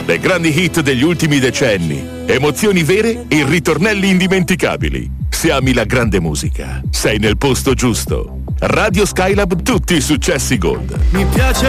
Le grandi hit degli ultimi decenni, emozioni vere e ritornelli indimenticabili. Se ami la grande musica, sei nel posto giusto. Radio Skylab, tutti i successi Gold. Mi piace